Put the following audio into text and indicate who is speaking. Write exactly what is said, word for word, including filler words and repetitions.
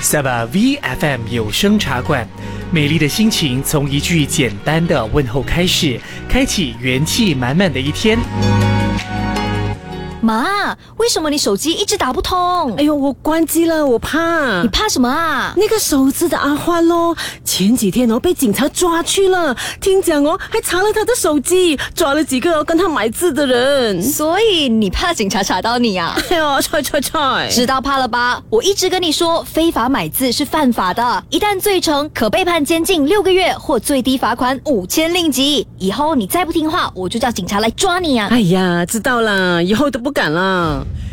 Speaker 1: S A B A V F M 有声茶馆，美丽的心情从一句简单的问候开始，开启元气满满的一天。
Speaker 2: 妈，为什么你手机一直打不通？
Speaker 3: 哎呦，我关机了，我怕。
Speaker 2: 你怕什么啊？
Speaker 3: 那个手指的阿欢咯，前几天哦被警察抓去了，听讲哦还查了他的手机，抓了几个哦跟他买字的人。
Speaker 2: 所以你怕警察查到你啊？
Speaker 3: 哎呦，踹踹踹！
Speaker 2: 知道怕了吧？我一直跟你说，非法买字是犯法的，一旦罪成，可被判监禁六个月或最低罚款五千令吉。以后你再不听话，我就叫警察来抓你啊！
Speaker 3: 哎呀，知道啦，以后都不敢了。